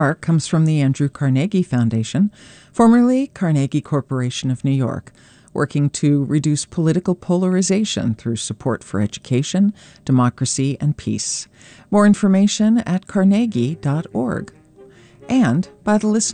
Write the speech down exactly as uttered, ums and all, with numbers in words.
Art comes from the Andrew Carnegie Foundation, formerly Carnegie Corporation of New York, working to reduce political polarization through support for education, democracy, and peace. More information at carnegie dot org. And by the listener